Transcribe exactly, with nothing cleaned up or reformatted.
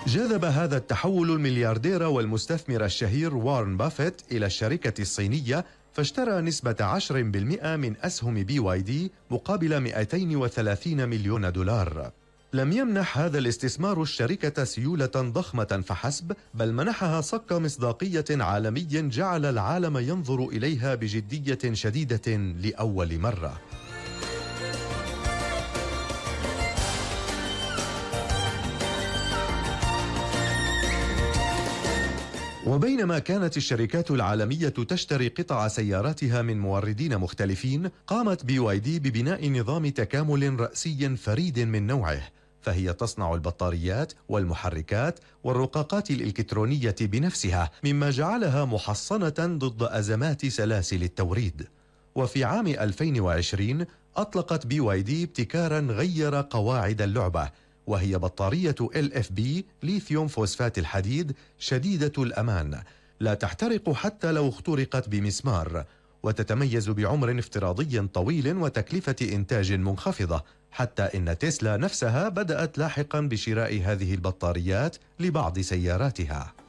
جذب هذا التحول الملياردير والمستثمر الشهير وارن بافيت إلى الشركة الصينية، فاشترى نسبة عشرة بالمئة من أسهم بي واي دي مقابل مئتين وثلاثين مليون دولار. لم يمنح هذا الاستثمار الشركة سيولة ضخمة فحسب، بل منحها صك مصداقية عالمي جعل العالم ينظر إليها بجدية شديدة لأول مرة. وبينما كانت الشركات العالمية تشتري قطع سياراتها من موردين مختلفين، قامت بي واي دي ببناء نظام تكامل رأسي فريد من نوعه، فهي تصنع البطاريات والمحركات والرقاقات الإلكترونية بنفسها، مما جعلها محصنة ضد أزمات سلاسل التوريد. وفي عام ألفين وعشرين أطلقت بي واي دي ابتكارا غير قواعد اللعبة، وهي بطارية إل إف بي ليثيوم فوسفات الحديد شديدة الأمان، لا تحترق حتى لو اخترقت بمسمار، وتتميز بعمر افتراضي طويل وتكلفة إنتاج منخفضة، حتى إن تسلا نفسها بدأت لاحقا بشراء هذه البطاريات لبعض سياراتها.